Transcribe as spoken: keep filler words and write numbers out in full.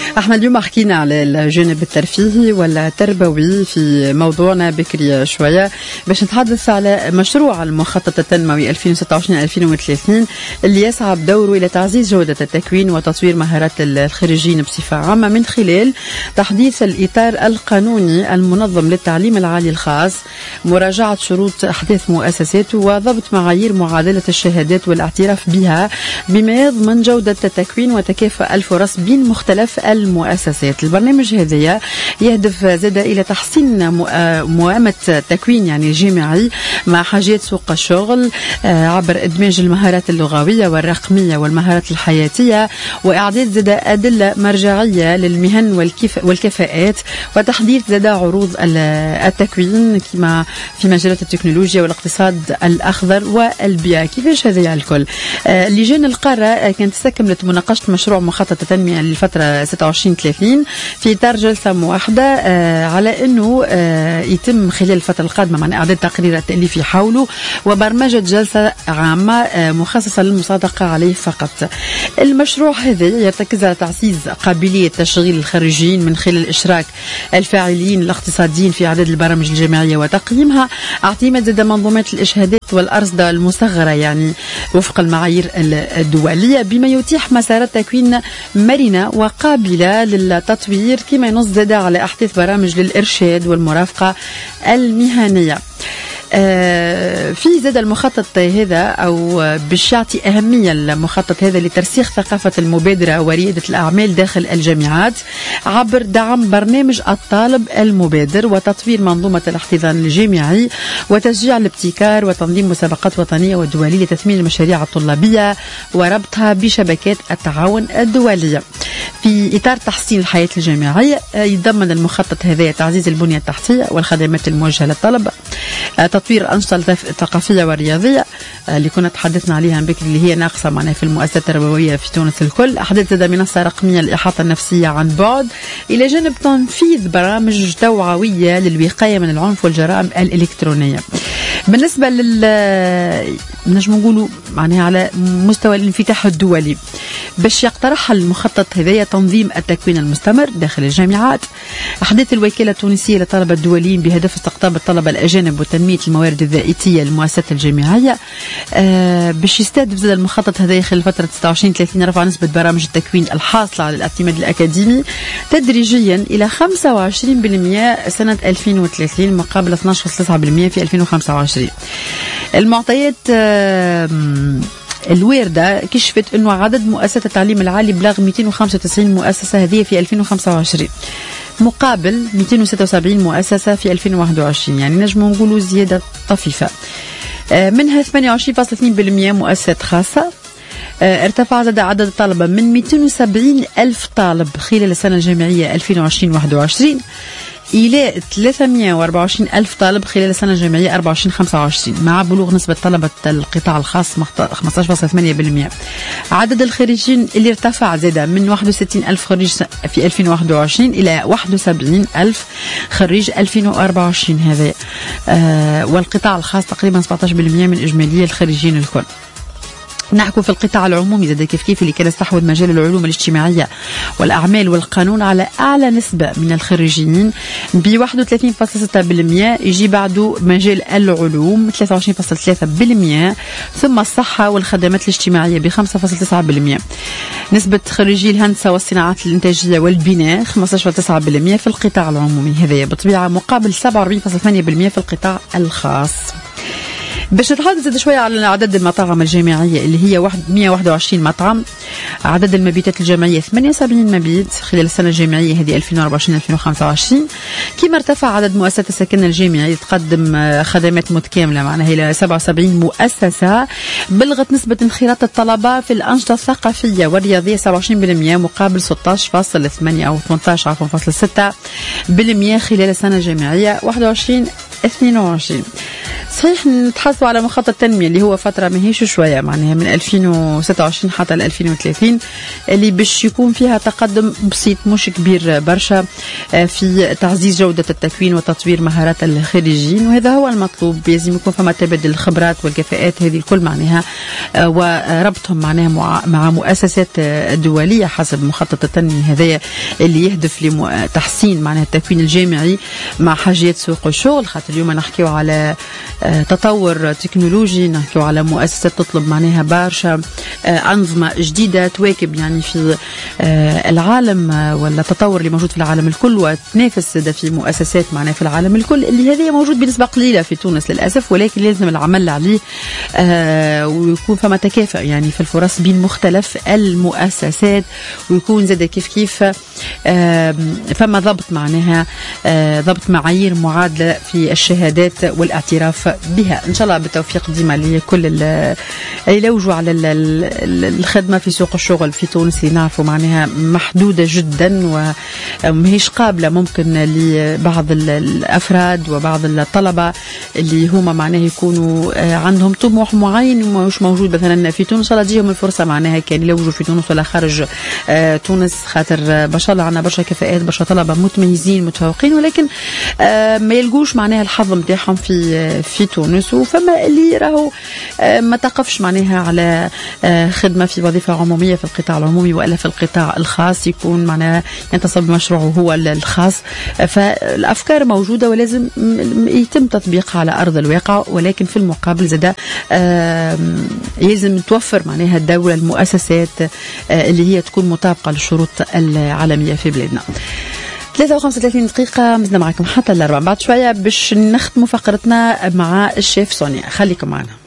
احنا اليوم حكينا على الجانب الترفيهي ولا التربوي في موضوعنا بكري شوية باش نتحدث على مشروع المخطط التنموي ألفين وستة وعشرين ألفين وثلاثين اللي يسعى بدوره إلى تعزيز جودة التكوين وتطوير مهارات الخريجين بصفة عامة من خلال تحديث الإطار القانوني المنظم للتعليم العالي الخاص، مراجعة شروط أحداث مؤسساته وضبط معايير معادلة الشهادات والاعتراف بها بما يضمن جودة التكوين وتكافؤ الفرص بين مختلف المؤسسات. البرنامج هذا يهدف زاد إلى تحسين موائمة التكوين يعني الجامعي مع حاجات سوق الشغل عبر إدماج المهارات اللغوية والرقمية والمهارات الحياتية وإعداد زاد أدلة مرجعية للمهن والكفاءات وتحديث زاد عروض التكوين كما في مجالات التكنولوجيا والاقتصاد الأخضر والبيئة. كيفاش هذا الكل؟ لجان القارة كانت استكملت مناقشة مشروع مخطط التنمية للفترة ستة وعشرين ثلاثين في إطار جلسة موحدة على أنه يتم خلال الفترة القادمة مع إعداد تقرير التأليفي حوله وبرمجة جلسة عامة مخصصة للمصادقة عليه فقط. المشروع هذا يرتكز على تعزيز قابلية تشغيل الخريجين من خلال إشراك الفاعلين الاقتصاديين في إعداد البرامج الجامعية وتقييمها، اعتماد زاد منظومات الإشهادات والأرصدة المصغرة يعني وفق المعايير الدولية بما يتيح مسارات تكوين مرنة وقابلة للتطوير كما ينص زاد على أحداث برامج للإرشاد والمرافقة المهنية. آه في زاد المخطط هذا أو باش يعطي أهمية المخطط هذا لترسيخ ثقافة المبادرة وريادة الأعمال داخل الجامعات عبر دعم برنامج الطالب المبادر وتطوير منظومة الاحتضان الجامعي وتشجيع الابتكار وتنظيم مسابقات وطنية ودولية لتثمين المشاريع الطلابية وربطها بشبكات التعاون الدولية. في إطار تحسين الحياة الجامعية يتضمن المخطط هذا تعزيز البنية التحتية والخدمات الموجهة للطلبة، تطوير الأنشطة الثقافية والرياضية اللي كنا تحدثنا عليها بكري اللي هي ناقصة معنا في المؤسسات التربوية في تونس الكل، أحداث زاد منصة رقمية للإحاطة النفسية عن بعد إلى جانب تنفيذ برامج توعوية للوقاية من العنف والجرائم الإلكترونية. بالنسبة لل نجم نقولوا معناها على مستوى الانفتاح الدولي باش يقترح المخطط هذايا تنظيم التكوين المستمر داخل الجامعات، أحداث الوكالة التونسية للطلبة الدوليين بهدف استقطاب الطلبة الأجانب وتنمية الموارد الذاتية للمؤسسات الجامعية. آه باش يستهدف زاد المخطط هذايا خلال فترة ستة وعشرين ثلاثين رفع نسبة برامج التكوين الحاصلة على الاعتماد الأكاديمي تدريجيا إلى خمسة وعشرين بالمئة سنة ألفين وثلاثين مقابل اثني عشر فاصلة تسعة بالمئة في ألفين وخمسة وعشرين. المعطيات آه الواردة كشفت أنه عدد مؤسسات التعليم العالي بلغ مئتين وخمسة وتسعين مؤسسة هذه في ألفين وخمسة وعشرين مقابل مئتين وستة وسبعين مؤسسة في ألفين وواحد وعشرين، يعني نجم نقولوا زيادة طفيفة. منها ثمانية وعشرين فاصلة اثنين بالمئة مؤسسات خاصة. ارتفع زاد عدد الطلبة من مئتين وسبعين ألف طالب خلال السنة الجامعية ألفين وعشرين واحد وعشرين إلى ثلاثمئة وأربعة وعشرين ألف طالب خلال السنة الجامعية أربعة وعشرين خمسة وعشرين مع بلوغ نسبة طلبة القطاع الخاص خمسة عشر فاصلة ثمانية بالمئة. عدد الخريجين اللي ارتفع زاد من واحد وستين ألف خريج في ألفين وواحد وعشرين إلى واحد وسبعين ألف خريج ألفين وأربعة وعشرين هذا آه والقطاع الخاص تقريبا سبعة عشر بالمئة من إجمالية الخريجين الكل. نحكوا في القطاع العمومي زاد كيف كيف اللي كان يستحوذ مجال العلوم الاجتماعية والأعمال والقانون على أعلى نسبة من الخريجين ب واحد وثلاثين فاصلة ستة بالمئة، يجي بعده مجال العلوم ثلاثة وعشرين فاصلة ثلاثة بالمئة، ثم الصحة والخدمات الاجتماعية ب خمسة فاصلة تسعة بالمئة. نسبة خريجي الهندسة والصناعات الإنتاجية والبناء خمسة عشر فاصلة تسعة بالمئة في القطاع العمومي هذا بطبيعة مقابل سبعة وأربعين فاصلة ثمانية بالمئة في القطاع الخاص. باش نتحدث شوية على عدد المطاعم الجامعية اللي هي مئة وواحد وعشرين مطعم، عدد المبيتات الجامعية ثمانية وسبعين مبيت خلال السنة الجامعية هذه ألفين وأربعة وعشرين ألفين وخمسة وعشرين، كما ارتفع عدد مؤسسات السكن الجامعي تقدم خدمات متكاملة معناها إلى سبعة وسبعين مؤسسة، بلغت نسبة انخراط الطلبة في الأنشطة الثقافية والرياضية سبعة وعشرين بالمئة مقابل ستة عشر فاصلة ثمانية أو ثمانية عشر عفوا فاصلة ستة بالمئة خلال السنة الجامعية واحد وعشرين اثنين وعشرين. صحيح نتحدثوا على مخطط التنمية اللي هو فترة ماهيش شوية، معناها من ألفين وستة وعشرين حتى ل ألفين وثلاثين، اللي باش يكون فيها تقدم بسيط مش كبير برشا في تعزيز جودة التكوين وتطوير مهارات الخريجين، وهذا هو المطلوب. لازم يكون فما تبادل الخبرات والكفاءات هذه الكل معناها، وربطهم معناها مع مؤسسات دولية حسب مخطط التنمية هذايا اللي يهدف لتحسين معناها التكوين الجامعي مع حاجات سوق الشغل. خاطر اليوم نحكيو على تطور تكنولوجي، نحكيو على مؤسسات تطلب معناها برشا أنظمة جديدة تواكب يعني في العالم ولا التطور اللي موجود في العالم الكل، وتنافس في مؤسسات معناها في العالم الكل اللي هذه موجود بنسبة قليلة في تونس للأسف، ولكن لازم العمل عليه ويكون فما تكافؤ يعني في الفرص بين مختلف المؤسسات، ويكون زاد كيف كيف فما ضبط معناها ضبط معايير معادلة في الشهادات والاعتراف بها. إن شاء الله بالتوفيق ديما لكل اللي يلوجوا على الخدمة في سوق الشغل في تونس، اللي نعرفوا معناها محدودة جدا ومهيش قابلة ممكن لبعض الأفراد وبعض الطلبة اللي هما معناها يكونوا عندهم طموح معين ومش موجود مثلا في تونس. إن شاء الله تجيهم الفرصة معناها كان يلوجوا في تونس ولا خارج تونس، خاطر ما شاء الله عندنا برشا كفاءات برشا طلبة متميزين متفوقين، ولكن ما يلقوش معناها الحظ نتاعهم في في تونس. وفما اللي راهو ما تقفش معناها على خدمة في وظيفة عمومية في القطاع العمومي ولا في القطاع الخاص، يكون معناها ينتصب بمشروعه هو الخاص. فالأفكار موجودة ولازم يتم تطبيقها على أرض الواقع، ولكن في المقابل زدا يلزم توفر معناها الدولة المؤسسات اللي هي تكون مطابقة للشروط العالمية في بلادنا. ثلاثة وخمسة وثلاثين دقيقة مزنا معكم حتى الأربعة، بعد شوية باش نختموا فقرتنا مع الشيف سونيا، خليكم معنا.